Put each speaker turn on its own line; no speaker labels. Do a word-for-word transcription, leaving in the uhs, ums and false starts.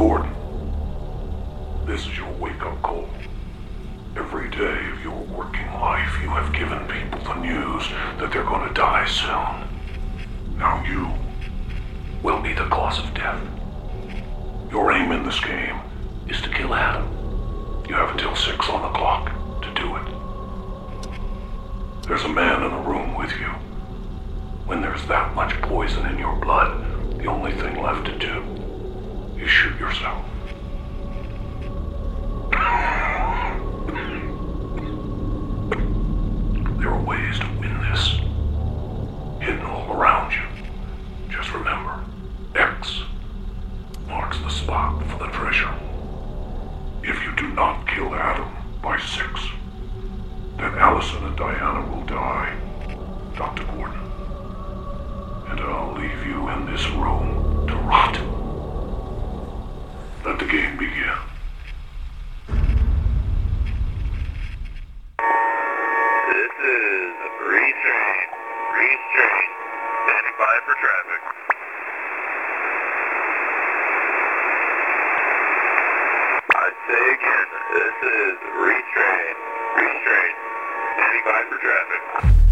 Gordon, this is your wake-up call. Every day of your working life, you have given people the news that they're going to die soon. Now you will be the cause of death. Your aim in this game is to kill Adam. You have until six on the clock to do it. There's a man in the room with you. When there's that much poison in your blood, the only thing left to do is shoot yourself. There are ways to win this, hidden all around you. Just remember, X marks the spot for the treasure. If you do not kill Adam by six, then Allison and Diana will die, Doctor Gordon. And I'll leave you in this room to rot. Let the game begin.
This is Breeze Train. Breeze Train. Standing by for traffic. I say again, this is Breeze Train. Breeze Train. Standing by for traffic.